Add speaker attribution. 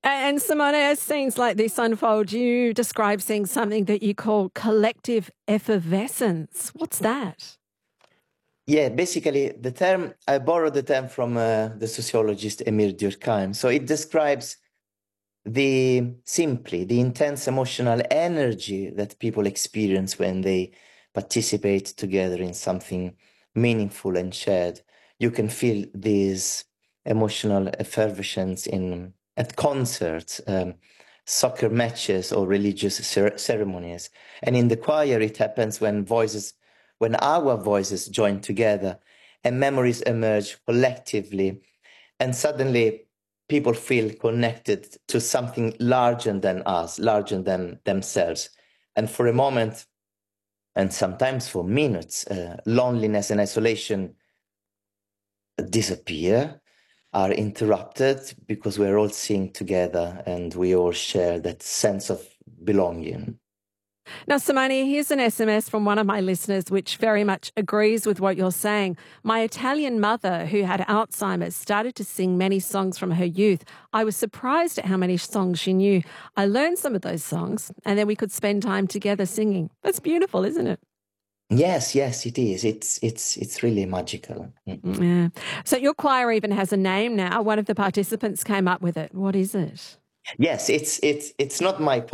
Speaker 1: And Simone, as scenes like this unfold, you describe seeing something that you call collective effervescence. What's that?
Speaker 2: Yeah, basically, I borrowed the term from the sociologist Emile Durkheim. So it describes the intense emotional energy that people experience when they participate together in something meaningful and shared. You can feel this emotional effervescence at concerts, soccer matches, or religious ceremonies. And in the choir, it happens when our voices join together and memories emerge collectively. And suddenly, people feel connected to something larger than us, larger than themselves. And for a moment, and sometimes for minutes, loneliness and isolation disappear, are interrupted because we're all singing together and we all share that sense of belonging.
Speaker 1: Now, Simone, here's an SMS from one of my listeners which very much agrees with what you're saying. My Italian mother, who had Alzheimer's, started to sing many songs from her youth. I was surprised at how many songs she knew. I learned some of those songs, and then we could spend time together singing. That's beautiful, isn't it?
Speaker 2: Yes, it is. It's really magical.
Speaker 1: Yeah. So your choir even has a name now. One of the participants came up with it. What is it?
Speaker 2: Yes, it's not my